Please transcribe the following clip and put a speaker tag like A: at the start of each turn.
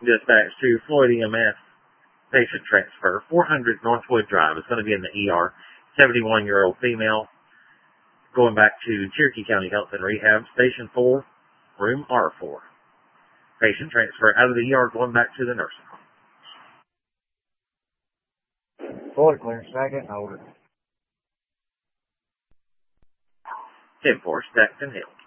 A: Dispatch to Floyd EMS. Patient transfer. 400 Northwood Drive. It's going to be in the ER. 71-year-old female. Going back to Cherokee County Health and Rehab. Station 4. Room R4. Patient transfer out of the ER going back to the nursing home.
B: Floyd clearance second. Over.
A: 10-4. Stacked and held.